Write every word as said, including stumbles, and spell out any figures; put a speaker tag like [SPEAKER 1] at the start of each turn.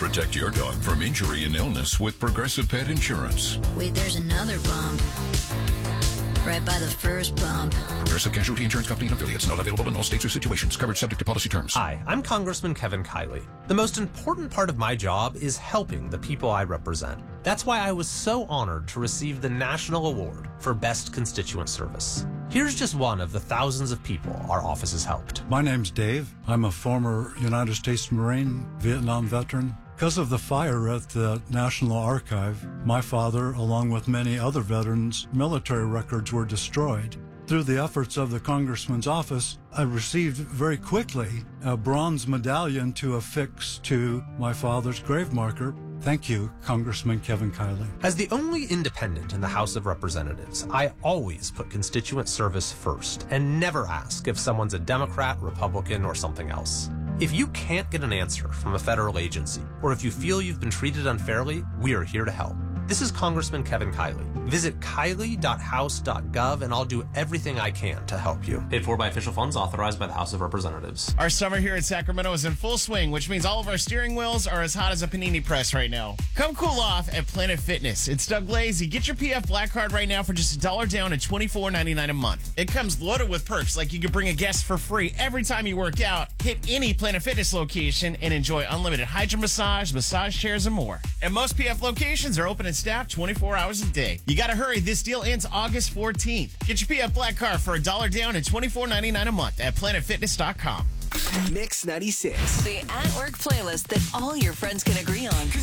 [SPEAKER 1] Protect your dog from injury and illness with Progressive Pet Insurance.
[SPEAKER 2] Wait, there's another bump. Right by the first bump.
[SPEAKER 1] Progressive Casualty Insurance Company and affiliates. Not available in all states or situations. Coverage subject to policy terms.
[SPEAKER 3] Hi, I'm Congressman Kevin Kiley. The most important part of my job is helping the people I represent. That's why I was so honored to receive the National Award for Best Constituent Service. Here's just one of the thousands of people our office has helped.
[SPEAKER 4] My name's Dave. I'm a former United States Marine, Vietnam veteran. Because of the fire at the National Archive, my father, along with many other veterans, military records were destroyed. Through the efforts of the Congressman's office, I received very quickly a bronze medallion to affix to my father's grave marker. Thank you, Congressman Kevin Kiley.
[SPEAKER 3] As the only independent in the House of Representatives, I always put constituent service first and never ask if someone's a Democrat, Republican, or something else. If you can't get an answer from a federal agency, or if you feel you've been treated unfairly, we are here to help. This is Congressman Kevin Kiley. Visit kiley dot house dot gov and I'll do everything I can to help you. Paid for by official funds authorized by the House of Representatives.
[SPEAKER 5] Our summer here in Sacramento is in full swing, which means all of our steering wheels are as hot as a panini press right now. Come cool off at Planet Fitness. It's Doug Lazy. Get your P F Black Card right now for just a dollar down and twenty-four ninety-nine a month. It comes loaded with perks, like you can bring a guest for free every time you work out. Hit any Planet Fitness location and enjoy unlimited hydro massage, massage chairs, and more. And most P F locations are open and staffed twenty-four hours a day. You gotta hurry. This deal ends August fourteenth. Get your P F Black Card for a dollar down and twenty-four ninety-nine a month at planet fitness dot com.
[SPEAKER 6] Mix ninety-six.
[SPEAKER 7] The at-work playlist that all your friends can agree on.